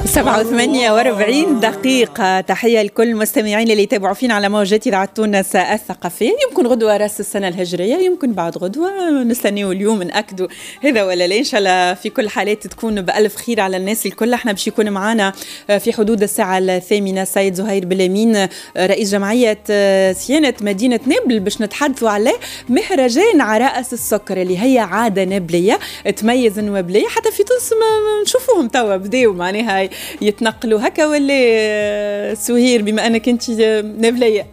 7:48 دقيقة. تحية لكل المستمعين اللي يتابعوا فينا على موجات إذاعة تونس الثقافية. يمكن غدوة راس السنة الهجرية، يمكن بعد غدوة، نستنيوا اليوم نأكدوا هذا ولا لا. إن شاء الله في كل حالات تكون بألف خير على الناس الكل. احنا باش يكون معنا في حدود الساعة 8 سيد زهير بلامين، رئيس جمعية صيانة مدينة نابل، باش نتحدثوا على مهرجان عرائس السكر اللي هي عادة نابلية تميز النوابلية. حتى في تونس نشوفوهم توا بداوا معناها يتنقلوا هكا. ولا سهير بما انك انت نابليه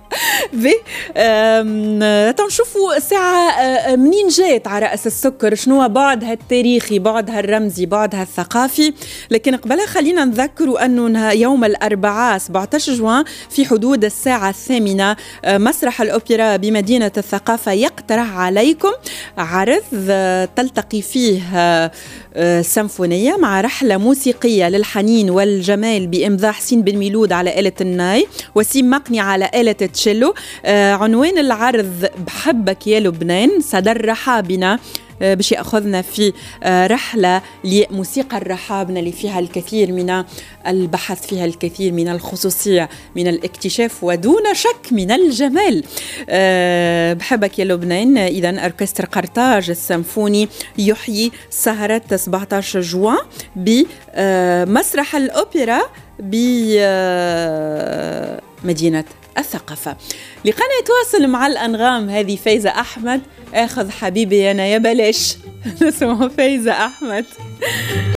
تنشوفوا الساعه منين جات عرائس السكر، شنو بعدها التاريخي، بعدها الرمزي، بعدها الثقافي. لكن قبلها خلينا نذكروا انه يوم الاربعاء 17 جوان في حدود الساعه 8 مسرح الاوبرا بمدينه الثقافه يقترح عليكم عرض تلتقي فيه سيمفونية مع رحلة موسيقية للحنين والجمال بإمضاء حسين بن ميلود على آلة الناي وسيم مقني على آلة تشيلو. عنوان العرض بحبك يا لبنان. صدر رحابنا باش يأخذنا في رحلة لموسيقى الرحابنا اللي فيها الكثير من البحث، فيها الكثير من الخصوصية، من الاكتشاف، ودون شك من الجمال. بحبك يا لبنان. إذن أوركسترا قرطاج السيمفوني يحيي سهرة 17 جوان بمسرح الأوبرا بمدينة الثقافة. لقنا يتواصل مع الأنغام هذه فايزة أحمد. أخذ حبيبي أنا يا بلاش. نسمع فايزة أحمد.